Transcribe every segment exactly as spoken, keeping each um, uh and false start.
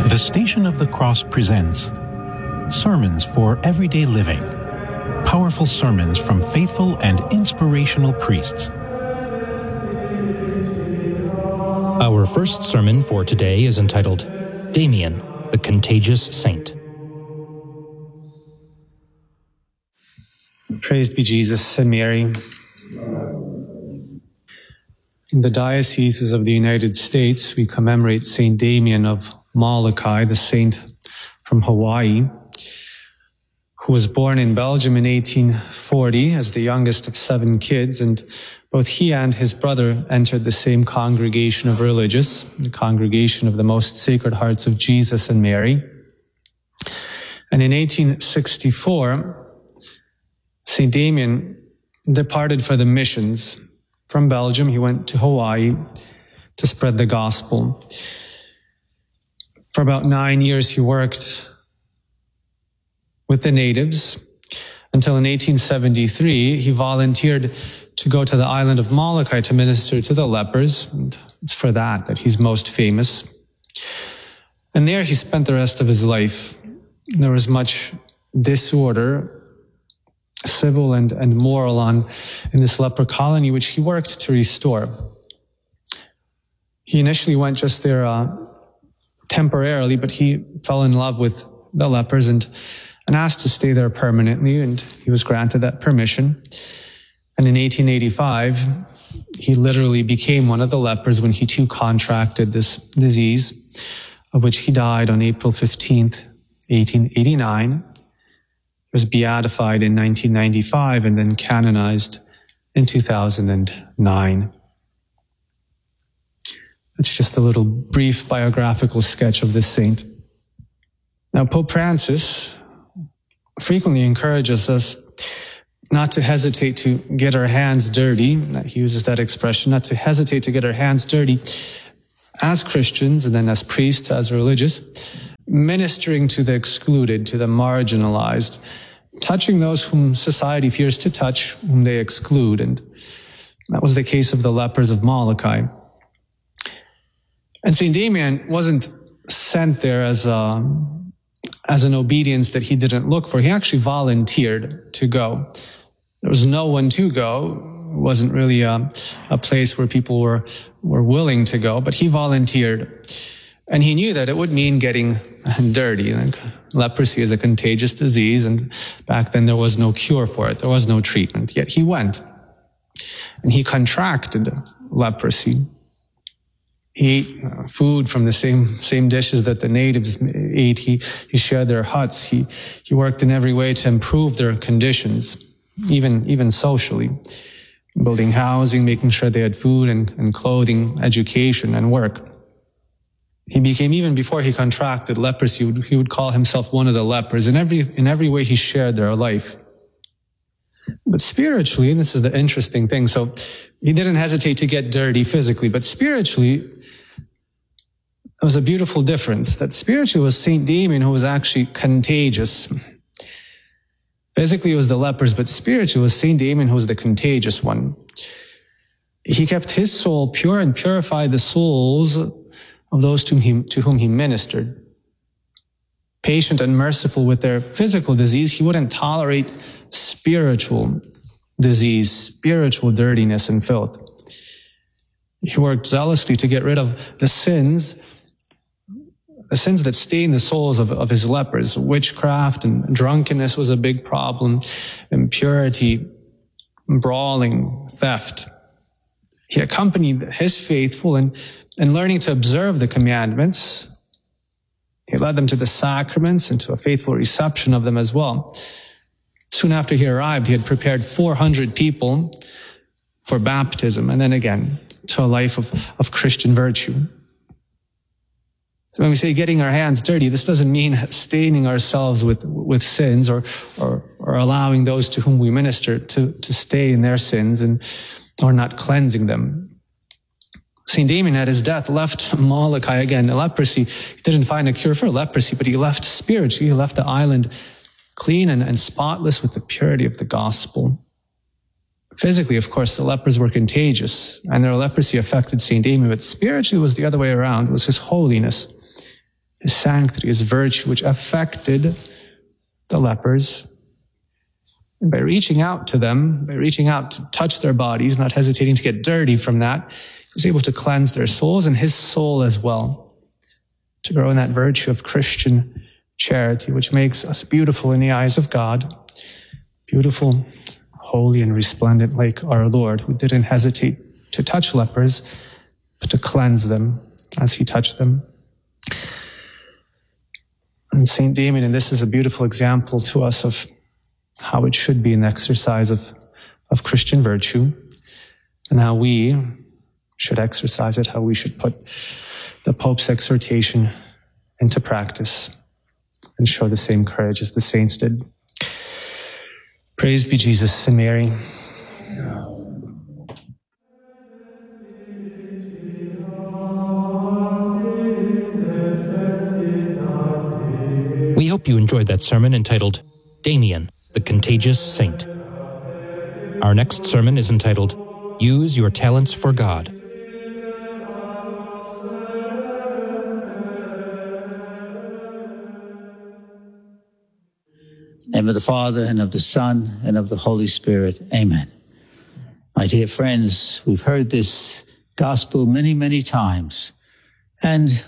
The Station of the Cross presents Sermons for Everyday Living. Powerful sermons from faithful and inspirational priests. Our first sermon for today is entitled, Damien, the Contagious Saint. Praised be Jesus and Mary. In the dioceses of the United States, we commemorate Saint Damien of Molokai, the saint from Hawaii, who was born in Belgium in eighteen forty as the youngest of seven kids, and both he and his brother entered the same congregation of religious, the Congregation of the Most Sacred Hearts of Jesus and Mary. And in eighteen sixty-four, Saint Damien departed for the missions. From Belgium, he went to Hawaii to spread the gospel. For about nine years, he worked with the natives until in eighteen seventy-three, he volunteered to go to the island of Molokai to minister to the lepers. And it's for that that he's most famous. And there he spent the rest of his life. There was much disorder, civil and, and moral, on in this leper colony, which he worked to restore. He initially went just there uh, temporarily, but he fell in love with the lepers and, and asked to stay there permanently, and he was granted that permission. And in eighteen eighty-five, he literally became one of the lepers when he too contracted this disease, of which he died on April fifteenth, eighteen eighty-nine. He was beatified in nineteen ninety-five and then canonized in two thousand nine. It's just a little brief biographical sketch of this saint. Now, Pope Francis frequently encourages us not to hesitate to get our hands dirty. He uses that expression, not to hesitate to get our hands dirty as Christians and then as priests, as religious, ministering to the excluded, to the marginalized, touching those whom society fears to touch, whom they exclude. And that was the case of the lepers of Molokai. And Saint Damien wasn't sent there as a, as an obedience that he didn't look for. He actually volunteered to go. There was no one to go. It wasn't really a, a place where people were, were willing to go, but he volunteered. And he knew that it would mean getting dirty. Like, leprosy is a contagious disease, and back then there was no cure for it. There was no treatment. Yet he went, and he contracted leprosy. He ate food from the same same dishes that the natives ate. He he shared their huts. He he worked in every way to improve their conditions, even even socially, building housing, making sure they had food and, and clothing, education, and work. He became, even before he contracted leprosy, he would, he would call himself one of the lepers. In every, in every way, he shared their life. But spiritually, and this is the interesting thing, so he didn't hesitate to get dirty physically, but spiritually, there was a beautiful difference. That spiritually was Saint Damien who was actually contagious. Physically, it was the lepers, but spiritually, it was Saint Damien who was the contagious one. He kept his soul pure and purified the souls of those to whom, to whom he ministered. Patient and merciful with their physical disease, he wouldn't tolerate spiritual disease, spiritual dirtiness and filth. He worked zealously to get rid of the sins, the sins that stain the souls of, of his lepers. Witchcraft and drunkenness was a big problem, impurity, brawling, theft. He accompanied his faithful in, in learning to observe the commandments. He led them to the sacraments and to a faithful reception of them as well. Soon after he arrived, he had prepared four hundred people for baptism and then again to a life of, of Christian virtue. So when we say getting our hands dirty, this doesn't mean staining ourselves with, with sins or, or, or allowing those to whom we minister to, to stay in their sins and or not cleansing them. Saint Damien at his death left Molokai again, leprosy. He didn't find a cure for leprosy, but he left spiritually. He left the island clean and, and spotless with the purity of the gospel. Physically, of course, the lepers were contagious, and their leprosy affected Saint Damien, but spiritually it was the other way around. It was his holiness. his sanctity, his virtue, which affected the lepers. And by reaching out to them, by reaching out to touch their bodies, not hesitating to get dirty from that, he was able to cleanse their souls and his soul as well, to grow in that virtue of Christian charity, which makes us beautiful in the eyes of God, beautiful, holy, and resplendent like our Lord, who didn't hesitate to touch lepers, but to cleanse them as he touched them. And Saint Damien, and this is a beautiful example to us of how it should be in the exercise of, of Christian virtue, and how we should exercise it, how we should put the Pope's exhortation into practice and show the same courage as the saints did. Praise be Jesus and Mary. We hope you enjoyed that sermon entitled Damien, the Contagious Saint. Our next sermon is entitled Use Your Talents for God. In the name of the Father, and of the Son, and of the Holy Spirit. Amen. My dear friends, we've heard this gospel many, many times, and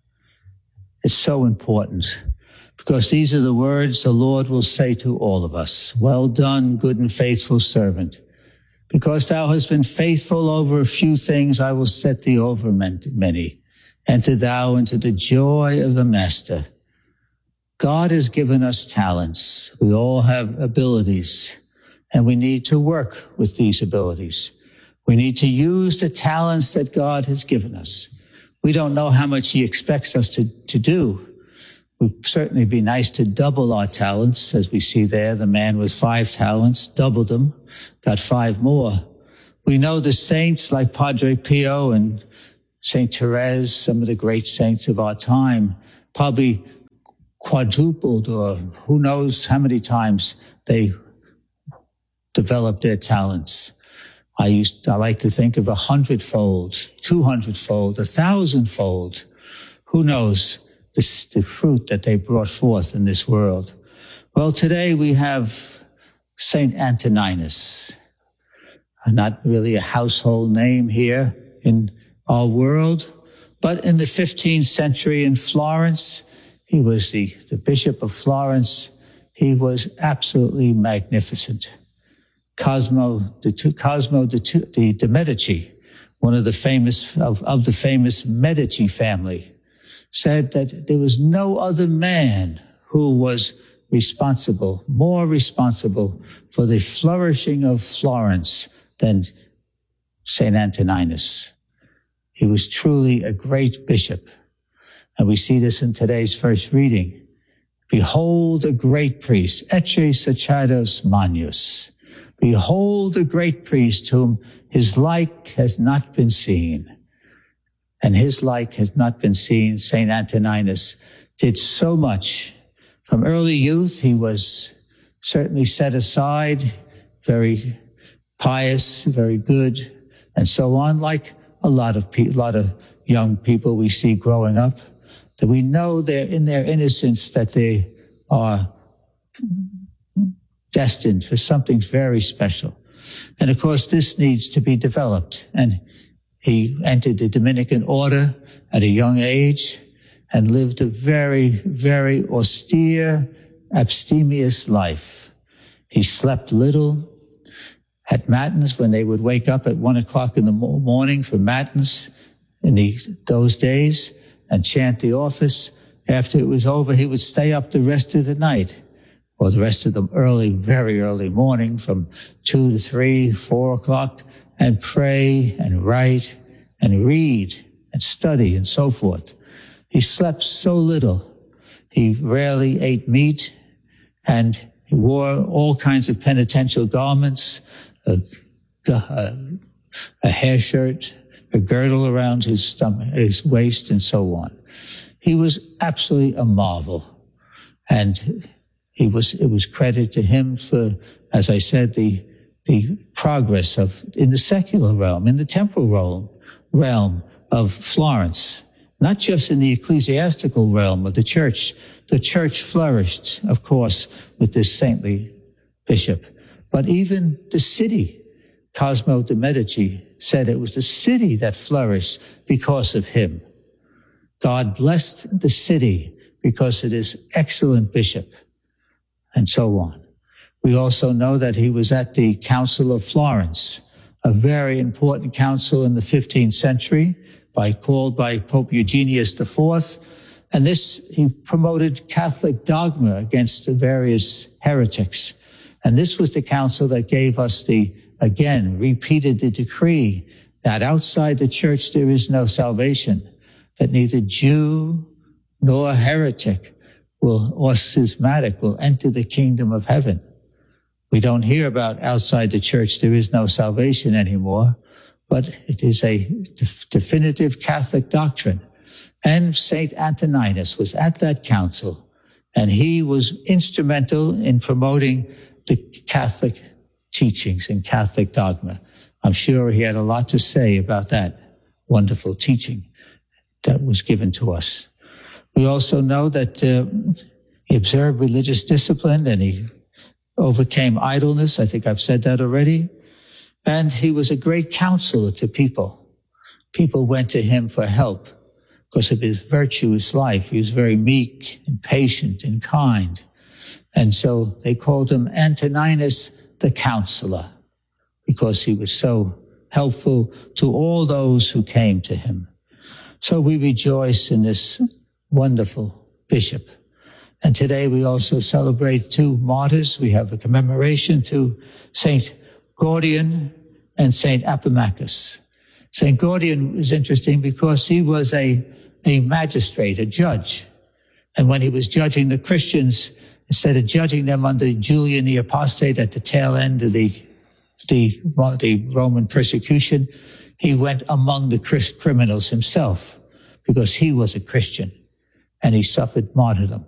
it's so important, because these are the words the Lord will say to all of us. Well done, good and faithful servant. Because thou hast been faithful over a few things, I will set thee over many. Enter thou into the joy of the Master. God has given us talents. We all have abilities, and we need to work with these abilities. We need to use the talents that God has given us. We don't know how much he expects us to, to do. It would certainly be nice to double our talents, as we see there. The man with five talents doubled them, got five more. We know the saints like Padre Pio and Saint Therese, some of the great saints of our time, probably quadrupled, or who knows how many times they developed their talents. I used, I like to think of a hundredfold, two hundredfold, a thousandfold. Who knows the, the fruit that they brought forth in this world? Well, today we have Saint Antoninus, not really a household name here in our world, but in the fifteenth century in Florence, he was the, the Bishop of Florence. He was absolutely magnificent. Cosmo de, Cosmo de, de, de Medici, one of the famous, of, of the famous Medici family, said that there was no other man who was responsible, more responsible for the flourishing of Florence than Saint Antoninus. He was truly a great bishop. And we see this in today's first reading. Behold a great priest, ecce sacerdos magnus. Behold a great priest whom his like has not been seen. And his like has not been seen. Saint Antoninus did so much. From early youth, he was certainly set aside, very pious, very good, and so on, like a lot of pe- a lot of young people we see growing up. That we know they're in their innocence that they are destined for something very special. And of course, this needs to be developed. And he entered the Dominican order at a young age and lived a very, very austere, abstemious life. He slept little. At matins, when they would wake up at one o'clock in the morning for matins in the, those days, and chant the office. After it was over, he would stay up the rest of the night, or the rest of the early, very early morning, from two to three, four o'clock, and pray and write and read and study and so forth. He slept so little. He rarely ate meat, and he wore all kinds of penitential garments, a, a, a hair shirt, a girdle around his stomach, his waist, and so on. He was absolutely a marvel. And he was, it was credit to him for, as I said, the, the progress of, in the secular realm, in the temporal realm, realm of Florence. not just in the ecclesiastical realm of the church. The church flourished, of course, with this saintly bishop, but even the city. Cosimo de' Medici said it was the city that flourished because of him. God blessed the city because of this excellent bishop, and so on. We also know that he was at the Council of Florence, a very important council in the fifteenth century, by called by Pope Eugenius the Fourth. And this, he promoted Catholic dogma against the various heretics. And this was the council that gave us the, again, repeated the decree that outside the church there is no salvation, that neither Jew nor heretic will, or schismatic will enter the kingdom of heaven. We don't hear about outside the church there is no salvation anymore, but it is a def- definitive Catholic doctrine. And Saint Antoninus was at that council, and he was instrumental in promoting the Catholic teachings and Catholic dogma. I'm sure he had a lot to say about that wonderful teaching that was given to us. We also know that uh, he observed religious discipline and he overcame idleness. I think I've said that already. And he was a great counselor to people. People went to him for help because of his virtuous life. He was very meek and patient and kind. And so they called him Antoninus the Counselor because he was so helpful to all those who came to him. So we rejoice in this wonderful bishop. And today we also celebrate two martyrs. We have a commemoration to Saint Gordian and Saint Apomachus. Saint Gordian is interesting because he was a, a magistrate, a judge. And when he was judging the Christians, instead of judging them under Julian the Apostate at the tail end of the, the, the Roman persecution, he went among the criminals himself because he was a Christian and he suffered martyrdom.